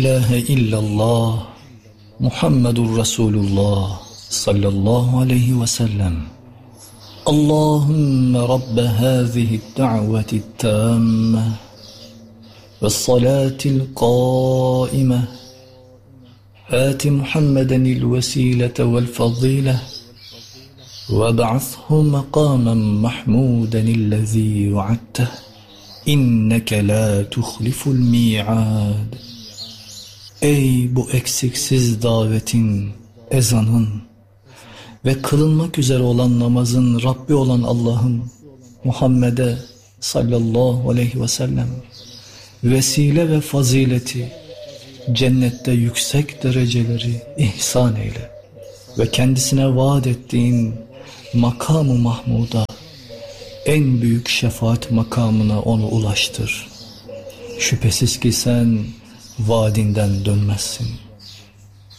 ilahe illallah Muhammedur Resulullah sallallahu aleyhi ve sellem. Allahümme Rabbe hâzihi da'veti tâmme ve salatil qâime âti Muhammedenil vesilete vel fazîle ve ba'athu maqâmen mahmûdenillezî va'atteh inneke lâ tuhliful mi'âd. Ey bu eksiksiz davetin, ezanın ve kılınmak üzere olan namazın Rabbi olan Allah'ım, Muhammed'e sallallahu aleyhi ve sellem vesile ve fazileti, cennette yüksek dereceleri ihsan eyle ve kendisine vaat ettiğin makam-ı mahmuda, en büyük şefaat makamına onu ulaştır. Şüphesiz ki sen vaadinden dönmezsin.